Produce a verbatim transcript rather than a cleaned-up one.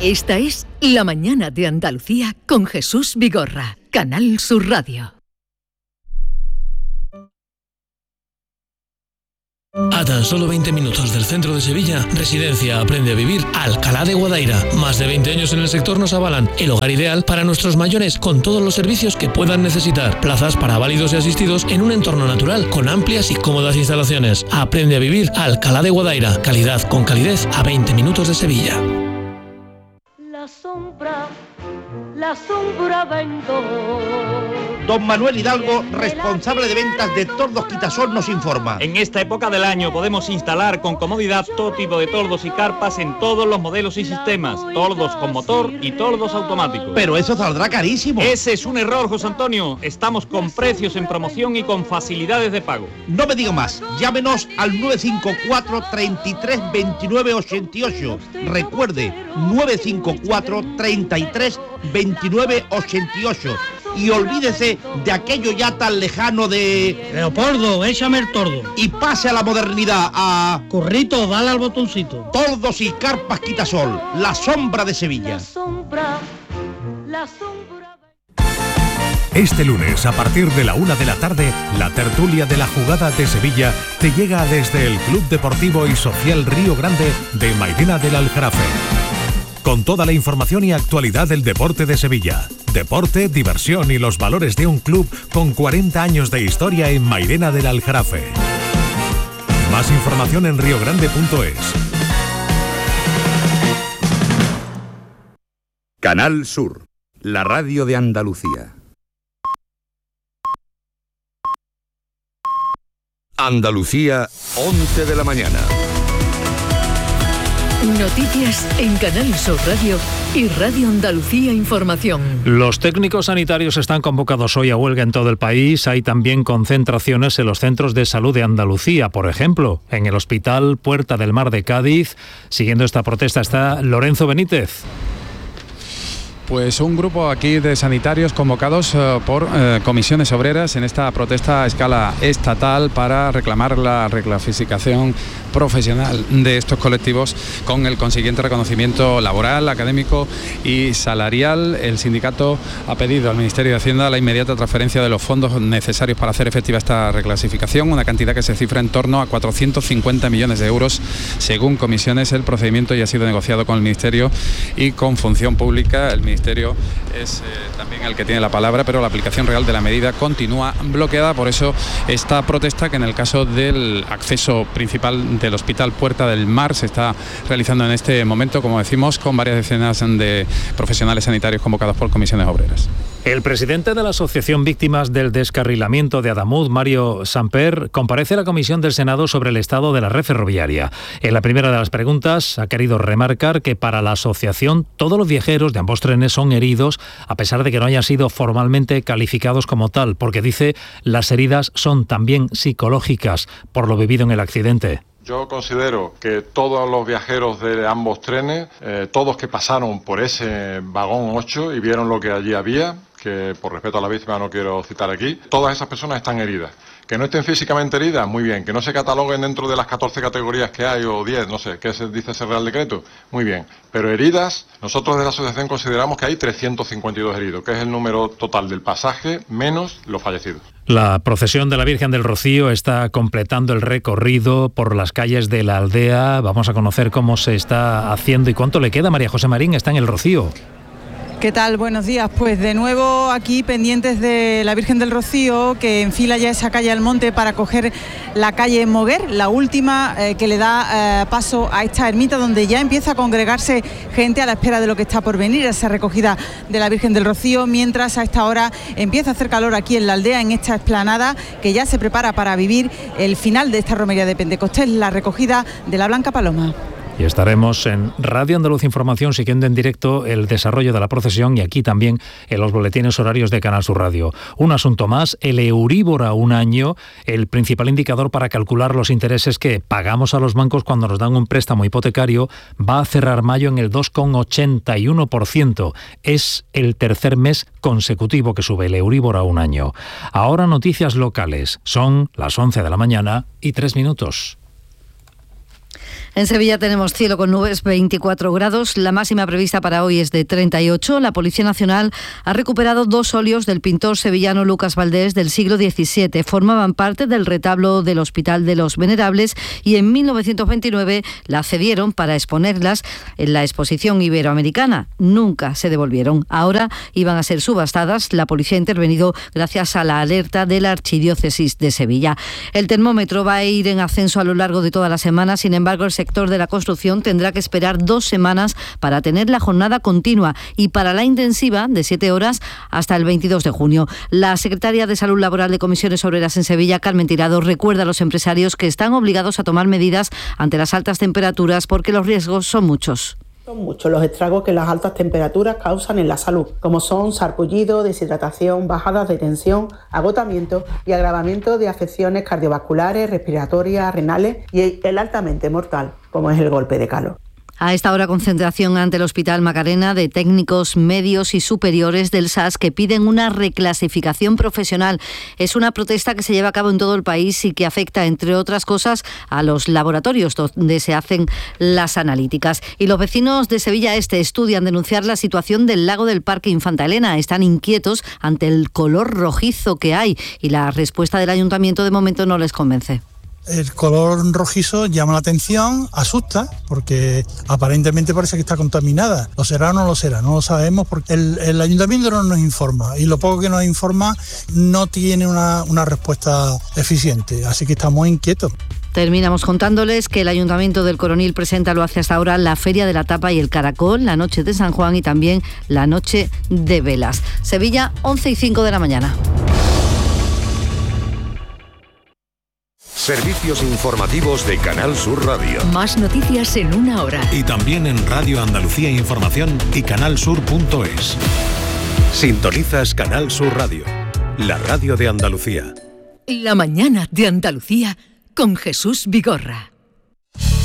Esta es La Mañana de Andalucía con Jesús Vigorra, Canal Sur Radio. A tan solo veinte minutos del centro de Sevilla, Residencia Aprende a Vivir Alcalá de Guadaira. Más de veinte años en el sector nos avalan el hogar ideal para nuestros mayores con todos los servicios que puedan necesitar. Plazas para válidos y asistidos en un entorno natural con amplias y cómodas instalaciones. Aprende a Vivir Alcalá de Guadaira. Calidad con calidez a veinte minutos de Sevilla. La sombra, la sombra vendo. Don Manuel Hidalgo, responsable de ventas de Tordos Quitasol, nos informa. En esta época del año podemos instalar con comodidad todo tipo de tordos y carpas en todos los modelos y sistemas. Tordos con motor y tordos automáticos. Pero eso saldrá carísimo. Ese es un error, José Antonio. Estamos con precios en promoción y con facilidades de pago. No me diga más. Llámenos al nueve cinco cuatro, treinta y tres, veintinueve, ochenta y ocho. Recuerde, nueve cinco cuatro, treinta y tres, veintinueve, ochenta y ocho. Y olvídese de aquello ya tan lejano de... Leopoldo, échame el tordo. Y pase a la modernidad, a... Currito, dale al botoncito. Tordos y carpas Quitasol, la sombra de Sevilla. La sombra, la sombra... Este lunes, a partir de la una de la tarde, la tertulia de la jugada de Sevilla te llega desde el Club Deportivo y Social Río Grande de Mairena del Aljarafe. Con toda la información y actualidad del deporte de Sevilla. Deporte, diversión y los valores de un club con cuarenta años de historia en Mairena del Aljarafe. Más información en riogrande punto es. Canal Sur, la radio de Andalucía. Andalucía, once de la mañana. Noticias en Canal Sur Radio y Radio Andalucía Información. Los técnicos sanitarios están convocados hoy a huelga en todo el país. Hay también concentraciones en los centros de salud de Andalucía. Por ejemplo, en el Hospital Puerta del Mar de Cádiz. Siguiendo esta protesta está Lorenzo Benítez. Pues un grupo aquí de sanitarios convocados uh, por uh, comisiones obreras en esta protesta a escala estatal para reclamar la reclasificación profesional de estos colectivos con el consiguiente reconocimiento laboral, académico y salarial. El sindicato ha pedido al Ministerio de Hacienda la inmediata transferencia de los fondos necesarios para hacer efectiva esta reclasificación, una cantidad que se cifra en torno a cuatrocientos cincuenta millones de euros. Según comisiones, el procedimiento ya ha sido negociado con el Ministerio y con Función Pública. El Ministerio es eh, también el que tiene la palabra, pero la aplicación real de la medida continúa bloqueada. Por eso esta protesta, que en el caso del acceso principal del Hospital Puerta del Mar se está realizando en este momento, como decimos, con varias decenas de profesionales sanitarios convocados por comisiones obreras. El presidente de la Asociación Víctimas del Descarrilamiento de Adamuz, Mario Samper, comparece a la Comisión del Senado sobre el estado de la red ferroviaria. En la primera de las preguntas ha querido remarcar que para la asociación todos los viajeros de ambos trenes son heridos, a pesar de que no hayan sido formalmente calificados como tal, porque dice las heridas son también psicológicas por lo vivido en el accidente. Yo considero que todos los viajeros de ambos trenes, eh, todos que pasaron por ese vagón ocho y vieron lo que allí había, que por respeto a la víctima no quiero citar aquí, todas esas personas están heridas. Que no estén físicamente heridas, muy bien. Que no se cataloguen dentro de las catorce categorías que hay, o diez, no sé, ¿qué se dice ese Real Decreto? Muy bien. Pero heridas, nosotros de la asociación consideramos que hay trescientos cincuenta y dos heridos, que es el número total del pasaje menos los fallecidos. La procesión de la Virgen del Rocío está completando el recorrido por las calles de la aldea. Vamos a conocer cómo se está haciendo y cuánto le queda. María José Marín está en el Rocío. ¿Qué tal? Buenos días. Pues de nuevo aquí pendientes de la Virgen del Rocío, que enfila ya esa calle Almonte para coger la calle Moguer, la última eh, que le da eh, paso a esta ermita, donde ya empieza a congregarse gente a la espera de lo que está por venir, esa recogida de la Virgen del Rocío, mientras a esta hora empieza a hacer calor aquí en la aldea, en esta explanada que ya se prepara para vivir el final de esta romería de Pentecostés, la recogida de la Blanca Paloma. Y estaremos en Radio Andaluz Información siguiendo en directo el desarrollo de la procesión y aquí también en los boletines horarios de Canal Sur Radio. Un asunto más, el Euríbor a un año, el principal indicador para calcular los intereses que pagamos a los bancos cuando nos dan un préstamo hipotecario, va a cerrar mayo en el dos coma ochenta y uno por ciento. Es el tercer mes consecutivo que sube el Euríbor a un año. Ahora noticias locales. Son las once de la mañana y tres minutos. En Sevilla tenemos cielo con nubes, veinticuatro grados. La máxima prevista para hoy es de treinta y ocho. La Policía Nacional ha recuperado dos óleos del pintor sevillano Lucas Valdés del siglo diecisiete. Formaban parte del retablo del Hospital de los Venerables y en mil novecientos veintinueve la cedieron para exponerlas en la exposición iberoamericana. Nunca se devolvieron. Ahora iban a ser subastadas. La policía ha intervenido gracias a la alerta de la Archidiócesis de Sevilla. El termómetro va a ir en ascenso a lo largo de toda la semana. Sin embargo, el sector de la construcción tendrá que esperar dos semanas para tener la jornada continua y para la intensiva de siete horas hasta el veintidós de junio. La secretaria de Salud Laboral de Comisiones Obreras en Sevilla, Carmen Tirado, recuerda a los empresarios que están obligados a tomar medidas ante las altas temperaturas porque los riesgos son muchos. Son muchos los estragos que las altas temperaturas causan en la salud, como son sarpullido, deshidratación, bajadas de tensión, agotamiento y agravamiento de afecciones cardiovasculares, respiratorias, renales y el altamente mortal, como es el golpe de calor. A esta hora, concentración ante el Hospital Macarena de técnicos medios y superiores del S A S que piden una reclasificación profesional. Es una protesta que se lleva a cabo en todo el país y que afecta, entre otras cosas, a los laboratorios donde se hacen las analíticas. Y los vecinos de Sevilla Este estudian denunciar la situación del lago del Parque Infanta Elena. Están inquietos ante el color rojizo que hay y la respuesta del ayuntamiento de momento no les convence. El color rojizo llama la atención, asusta, porque aparentemente parece que está contaminada. ¿Lo será o no lo será? No lo sabemos porque el, el ayuntamiento no nos informa y lo poco que nos informa no tiene una, una respuesta eficiente, así que estamos inquietos. Terminamos contándoles que el Ayuntamiento del Coronil presenta, lo hace hasta ahora, la Feria de la Tapa y el Caracol, la Noche de San Juan y también la Noche de Velas. Sevilla, once y cinco de la mañana. Servicios informativos de Canal Sur Radio. Más noticias en una hora. Y también en Radio Andalucía Información y canalsur punto es. Sintonizas Canal Sur Radio, la radio de Andalucía. La mañana de Andalucía con Jesús Vigorra.